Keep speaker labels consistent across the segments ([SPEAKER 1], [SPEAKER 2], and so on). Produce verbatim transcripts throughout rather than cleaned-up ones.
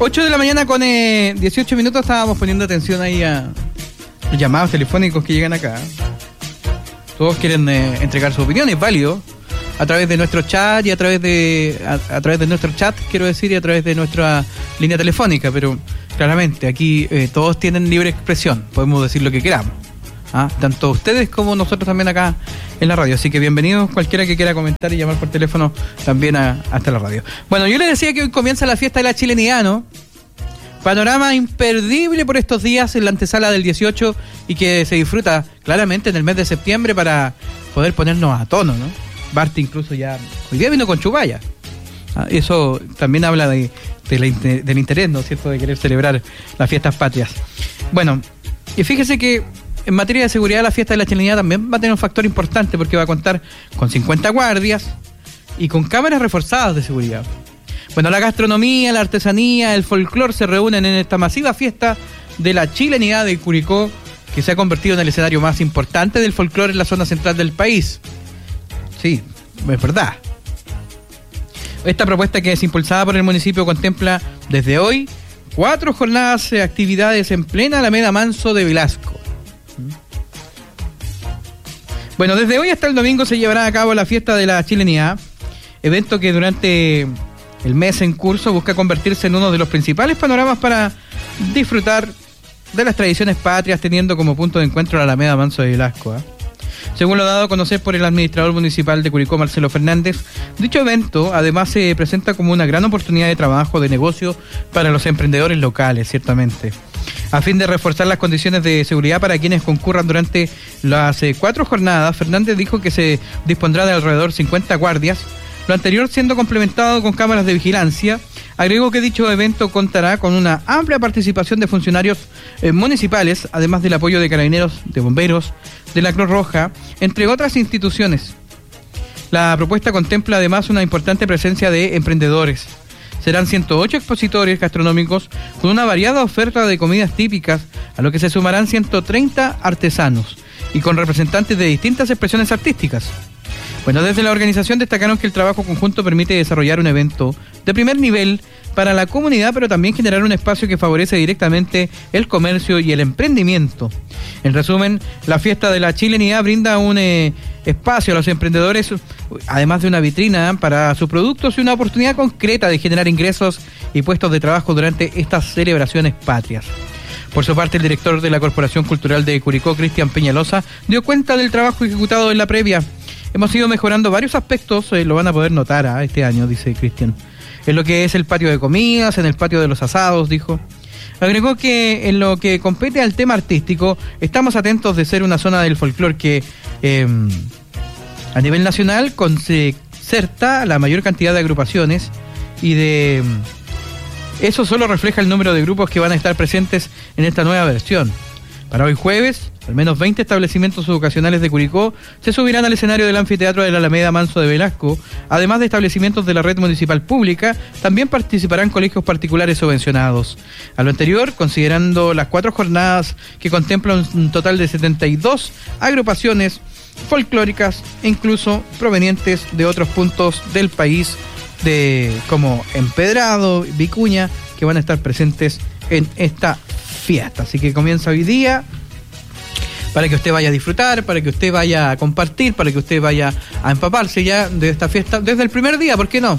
[SPEAKER 1] ocho de la mañana con eh, dieciocho minutos. Estábamos poniendo atención ahí a los llamados telefónicos que llegan acá. Todos quieren eh, entregar su opinión, es válido. A través de nuestro chat y a través de a, a través de nuestro chat, quiero decir, y a través de nuestra línea telefónica, pero claramente aquí eh, todos tienen libre expresión, podemos decir lo que queramos, ¿ah? Tanto ustedes como nosotros también acá en la radio, así que bienvenidos cualquiera que quiera comentar y llamar por teléfono también a, hasta la radio. Bueno, yo les decía que hoy comienza la fiesta de la chilenidad, ¿no? Panorama imperdible por estos días en la antesala del dieciocho y que se disfruta claramente en el mes de septiembre para poder ponernos a tono, ¿no? Bart incluso ya hoy día vino con chubaya. Ah, eso también habla de, de la, del interés, ¿no es cierto?, de querer celebrar las fiestas patrias. Bueno, y fíjese que en materia de seguridad la fiesta de la chilenidad también va a tener un factor importante porque va a contar con cincuenta guardias y con cámaras reforzadas de seguridad. Bueno, la gastronomía, la artesanía, el folclore se reúnen en esta masiva fiesta de la chilenidad de Curicó, que se ha convertido en el escenario más importante del folclore en la zona central del país. Sí, es verdad. Esta propuesta, que es impulsada por el municipio, contempla desde hoy cuatro jornadas de actividades en plena Alameda Manso de Velasco. Bueno, desde hoy hasta el domingo se llevará a cabo la fiesta de la chilenidad, evento que durante el mes en curso busca convertirse en uno de los principales panoramas para disfrutar de las tradiciones patrias, teniendo como punto de encuentro la Alameda Manso de Velasco, ¿eh? Según lo dado a conocer por el administrador municipal de Curicó, Marcelo Fernández, dicho evento además se presenta como una gran oportunidad de trabajo, de negocio para los emprendedores locales, ciertamente. A fin de reforzar las condiciones de seguridad para quienes concurran durante las eh, cuatro jornadas, Fernández dijo que se dispondrá de alrededor de cincuenta guardias, lo anterior siendo complementado con cámaras de vigilancia. Agregó que dicho evento contará con una amplia participación de funcionarios eh, municipales, además del apoyo de carabineros, de bomberos, de la Cruz Roja, entre otras instituciones. La propuesta contempla además una importante presencia de emprendedores. Serán ciento ocho expositores gastronómicos con una variada oferta de comidas típicas, a lo que se sumarán ciento treinta artesanos y con representantes de distintas expresiones artísticas. Bueno, desde la organización destacaron que el trabajo conjunto permite desarrollar un evento de primer nivel para la comunidad, pero también generar un espacio que favorece directamente el comercio y el emprendimiento. En resumen, la fiesta de la chilenidad brinda un eh, espacio a los emprendedores, además de una vitrina para sus productos y una oportunidad concreta de generar ingresos y puestos de trabajo durante estas celebraciones patrias. Por su parte, el director de la Corporación Cultural de Curicó, Cristian Peñalosa, dio cuenta del trabajo ejecutado en la previa. Hemos ido mejorando varios aspectos, eh, lo van a poder notar ¿eh? este año, dice Cristian. En lo que es el patio de comidas, en el patio de los asados, dijo. Agregó que en lo que compete al tema artístico, estamos atentos de ser una zona del folclore que eh, a nivel nacional concerta la mayor cantidad de agrupaciones y de... Eso solo refleja el número de grupos que van a estar presentes en esta nueva versión. Para hoy jueves, al menos veinte establecimientos educacionales de Curicó se subirán al escenario del anfiteatro de la Alameda Manso de Velasco. Además de establecimientos de la red municipal pública, también participarán colegios particulares subvencionados. A lo anterior, considerando las cuatro jornadas que contemplan un total de setenta y dos agrupaciones folclóricas, incluso provenientes de otros puntos del país, de como Empedrado, Vicuña, que van a estar presentes en esta fiesta. Así que comienza hoy día para que usted vaya a disfrutar, para que usted vaya a compartir, para que usted vaya a empaparse ya de esta fiesta desde el primer día, ¿por qué no?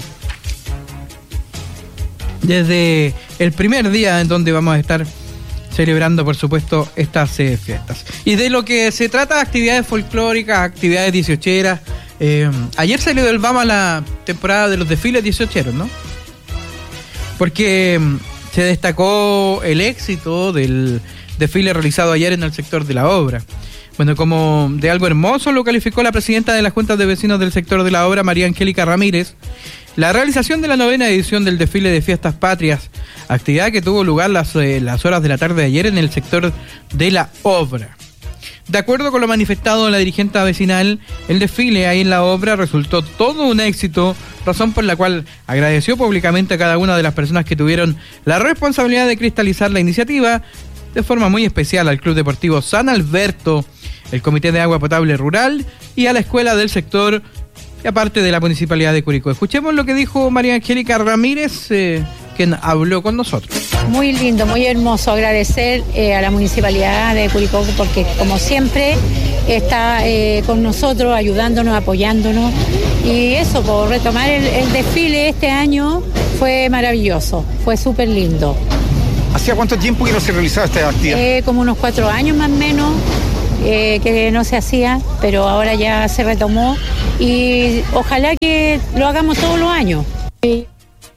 [SPEAKER 1] Desde el primer día en donde vamos a estar celebrando, por supuesto, estas eh, fiestas. Y de lo que se trata, actividades folclóricas, actividades dieciocheras. Eh, ayer salió del Bama la temporada de los desfiles dieciocheros, ¿no? Porque se destacó el éxito del desfile realizado ayer en el sector de la obra. Bueno, como de algo hermoso lo calificó la presidenta de la Junta de Vecinos del sector de la obra, María Angélica Ramírez, la realización de la novena edición del desfile de Fiestas Patrias, actividad que tuvo lugar las, eh, las horas de la tarde de ayer en el sector de la obra. De acuerdo con lo manifestado en la dirigente vecinal, el desfile ahí en la obra resultó todo un éxito, razón por la cual agradeció públicamente a cada una de las personas que tuvieron la responsabilidad de cristalizar la iniciativa, de forma muy especial al Club Deportivo San Alberto, el Comité de Agua Potable Rural y a la Escuela del Sector, y aparte de la Municipalidad de Curicó. Escuchemos lo que dijo María Angélica Ramírez, eh, quien habló con nosotros.
[SPEAKER 2] Muy lindo, muy hermoso. Agradecer eh, a la Municipalidad de Curicó porque, como siempre, está eh, con nosotros, ayudándonos, apoyándonos. Y eso, por retomar el, el desfile este año fue maravilloso, fue súper lindo.
[SPEAKER 3] ¿Hacía cuánto tiempo que no se realizaba esta actividad?
[SPEAKER 2] Eh, como unos cuatro años más o menos. Eh, que no se hacía, pero ahora ya se retomó y ojalá que lo hagamos todos los años. Sí.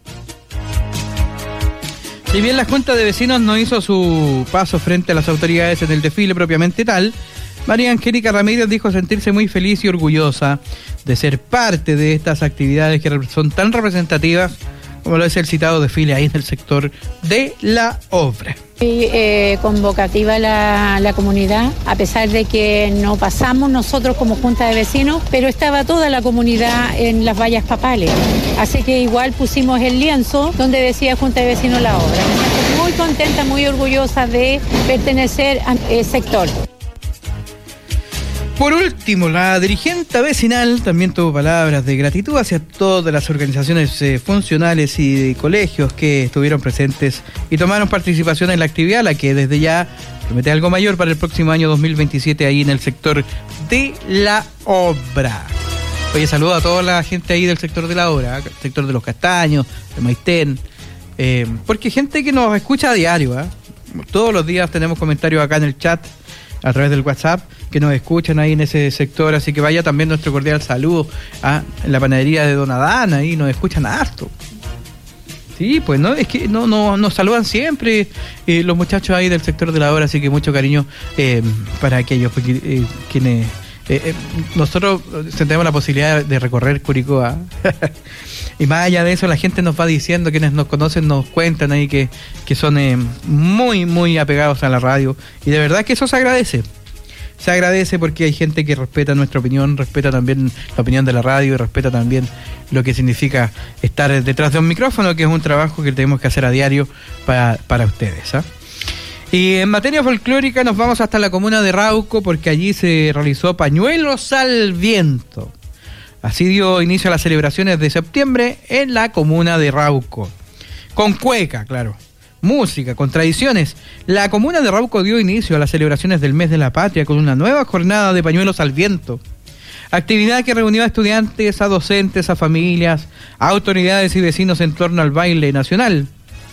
[SPEAKER 1] Si bien la Junta de Vecinos no hizo su paso frente a las autoridades en el desfile propiamente tal, María Angélica Ramírez dijo sentirse muy feliz y orgullosa de ser parte de estas actividades que son tan representativas como lo es el citado desfile ahí en el sector de la obra.
[SPEAKER 2] Muy eh, convocativa la, la comunidad, a pesar de que no pasamos nosotros como Junta de Vecinos, pero estaba toda la comunidad en las vallas papales. Así que igual pusimos el lienzo donde decía Junta de Vecinos la obra. Me siento muy contenta, muy orgullosa de pertenecer al eh, sector.
[SPEAKER 1] Por último, la dirigente vecinal también tuvo palabras de gratitud hacia todas las organizaciones eh, funcionales y de colegios que estuvieron presentes y tomaron participación en la actividad, la que desde ya promete algo mayor para el próximo año dos mil veintisiete ahí en el sector de la obra. Oye, saludo a toda la gente ahí del sector de la obra, el sector de los Castaños, de Maitén, eh, porque gente que nos escucha a diario, ¿eh? Todos los días tenemos comentarios acá en el chat, a través del WhatsApp, que nos escuchan ahí en ese sector, así que vaya también nuestro cordial saludo a la panadería de Don Adán, ahí nos escuchan harto. Sí, pues no, es que no, no nos saludan siempre eh, los muchachos ahí del sector de la obra, así que mucho cariño eh, para aquellos porque, eh, quienes eh, eh, nosotros tenemos la posibilidad de recorrer Curicó. Y más allá de eso, la gente nos va diciendo, quienes nos conocen nos cuentan ahí que, que son eh, muy, muy apegados a la radio. Y de verdad que eso se agradece. Se agradece porque hay gente que respeta nuestra opinión, respeta también la opinión de la radio y respeta también lo que significa estar detrás de un micrófono, que es un trabajo que tenemos que hacer a diario para, para ustedes, ¿eh? Y en materia folclórica nos vamos hasta la comuna de Rauco porque allí se realizó Pañuelos al Viento. Así dio inicio a las celebraciones de septiembre en la comuna de Rauco. Con cueca, claro. Música, con tradiciones. La comuna de Rauco dio inicio a las celebraciones del mes de la patria con una nueva jornada de Pañuelos al Viento. Actividad que reunió a estudiantes, a docentes, a familias, a autoridades y vecinos en torno al baile nacional.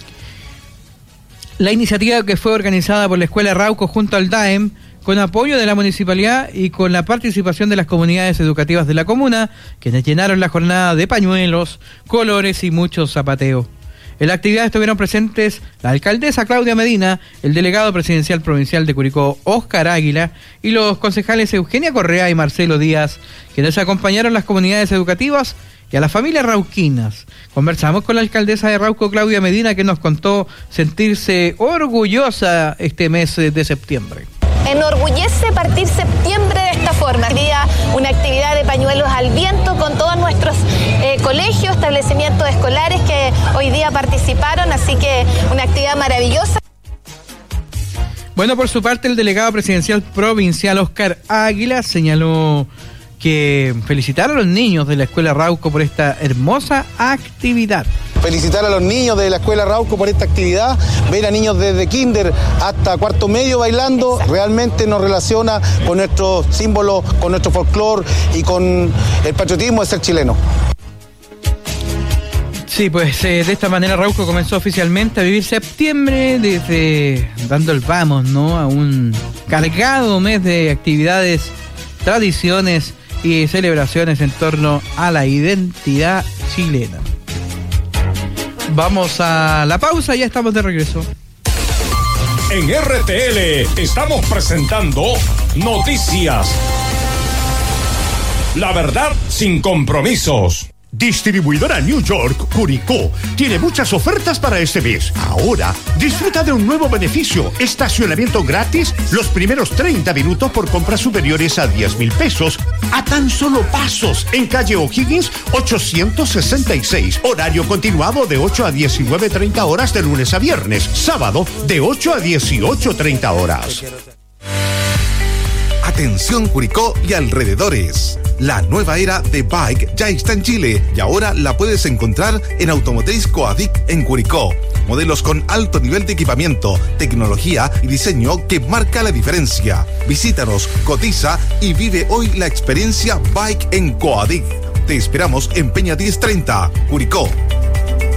[SPEAKER 1] La iniciativa, que fue organizada por la Escuela Rauco junto al D A E M, con apoyo de la municipalidad y con la participación de las comunidades educativas de la comuna, quienes llenaron la jornada de pañuelos, colores y mucho zapateo. En la actividad estuvieron presentes la alcaldesa Claudia Medina, el delegado presidencial provincial de Curicó, Óscar Águila, y los concejales Eugenia Correa y Marcelo Díaz, quienes acompañaron las comunidades educativas y a las familias rauquinas. Conversamos con la alcaldesa de Rauco, Claudia Medina, que nos contó sentirse orgullosa este mes de septiembre.
[SPEAKER 4] Enorgullece partir septiembre de esta forma. Sería una actividad de pañuelos al viento con todos nuestros eh, colegios, establecimientos escolares que hoy día participaron, así que una actividad maravillosa.
[SPEAKER 1] Bueno, por su parte, el delegado presidencial provincial Óscar Águila señaló que felicitar a los niños de la Escuela Rauco por esta hermosa actividad.
[SPEAKER 3] Felicitar a los niños de la Escuela Rauco por esta actividad, ver a niños desde kinder hasta cuarto medio bailando, realmente nos relaciona con nuestros símbolos, con nuestro folclore y con el patriotismo de ser chileno.
[SPEAKER 1] Sí, pues eh, de esta manera Rauco comenzó oficialmente a vivir septiembre, desde dando el vamos, ¿no?, a un cargado mes de actividades, tradiciones y celebraciones en torno a la identidad chilena. Vamos a la pausa, ya estamos de regreso.
[SPEAKER 5] En R T L estamos presentando Noticias. La verdad sin compromisos.
[SPEAKER 6] Distribuidora New York Curicó tiene muchas ofertas para este mes. Ahora disfruta de un nuevo beneficio: estacionamiento gratis los primeros treinta minutos por compras superiores a diez mil pesos a tan solo pasos en calle O'Higgins ochocientos sesenta y seis. Horario continuado de ocho a diecinueve treinta horas de lunes a viernes. Sábado de ocho a dieciocho treinta horas.
[SPEAKER 7] Atención Curicó y alrededores. La nueva era de bike ya está en Chile y ahora la puedes encontrar en Automotriz Coadic en Curicó. Modelos con alto nivel de equipamiento, tecnología y diseño que marca la diferencia. Visítanos, cotiza y vive hoy la experiencia Bike en Coadic. Te esperamos en Peña diez treinta, Curicó.